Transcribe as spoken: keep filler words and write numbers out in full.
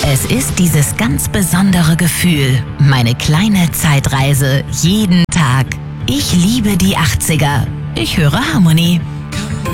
Es ist dieses ganz besondere Gefühl, meine kleine Zeitreise jeden Tag. Ich liebe die achtziger. Ich höre Harmonie.